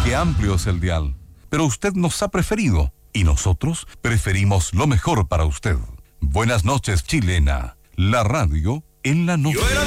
Qué amplio es el dial. Pero usted nos ha preferido y nosotros preferimos lo mejor para usted. Buenas noches, Chilena. La radio en la noche.